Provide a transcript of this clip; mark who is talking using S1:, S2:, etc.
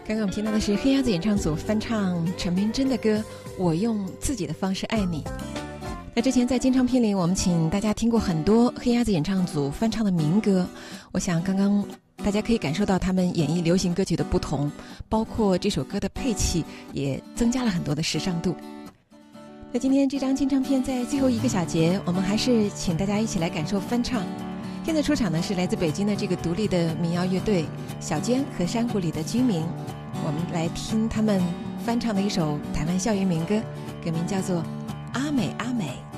S1: 刚刚我们听到的是黑鸭子演唱组翻唱陈明真的歌《我用自己的方式爱你》。那之前在金唱片里，我们请大家听过很多黑鸭子演唱组翻唱的民歌，我想刚刚大家可以感受到他们演绎流行歌曲的不同，包括这首歌的配器也增加了很多的时尚度。那今天这张金唱片在最后一个小节，我们还是请大家一起来感受翻唱。现在出场的是来自北京的这个独立的民谣乐队小娟和山谷里的居民，我们来听他们翻唱的一首台湾校园民歌，歌名叫做《阿美阿美》。